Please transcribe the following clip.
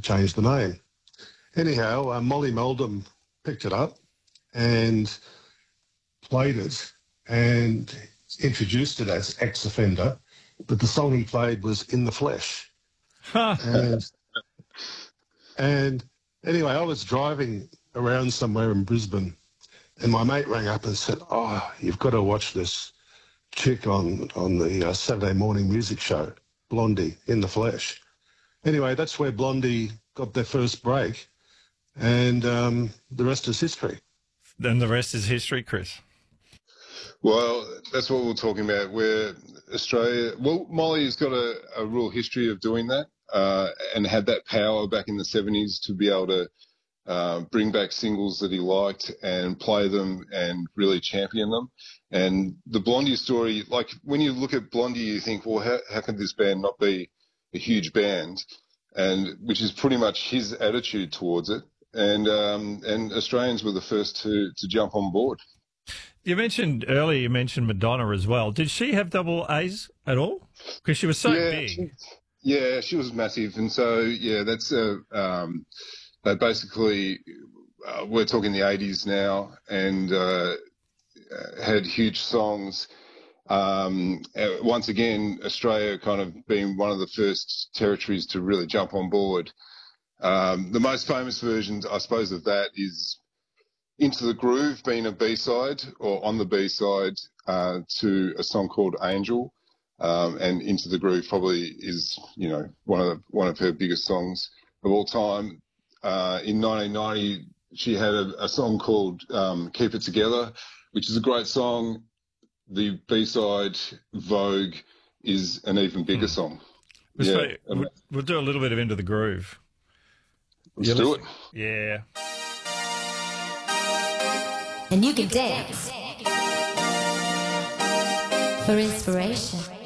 change the name. Anyhow, Molly Meldrum picked it up and played it and introduced it as Ex-Offender, but the song he played was In the Flesh. and, and anyway, I was driving around somewhere in Brisbane and my mate rang up and said, "Oh, you've got to watch this chick on the Saturday morning music show, Blondie, In the Flesh." Anyway, that's where Blondie got their first break, and the rest is history. Then the rest is history, Chris. Well, that's what we're talking about, where Australia... Well, Molly's got a real history of doing that and had that power back in the 70s to be able to bring back singles that he liked and play them and really champion them. And the Blondie story, like when you look at Blondie, you think, well, how can this band not be a huge band? And which is pretty much his attitude towards it. And Australians were the first to jump on board. You mentioned Madonna as well. Did she have double A's at all? Because she was so big. She was massive. And so, that's they basically, we're talking the 80s now, and had huge songs. Once again, Australia kind of being one of the first territories to really jump on board. The most famous version, I suppose, of that is Into the Groove being a B-side, or on the B-side, to a song called Angel. And Into the Groove probably is, one of her biggest songs of all time. In 1990, she had a song called Keep It Together, which is a great song. The B-side, Vogue, is an even bigger song. We'll do a little bit of Into the Groove. Let's do it. Yeah. And you can dance for inspiration.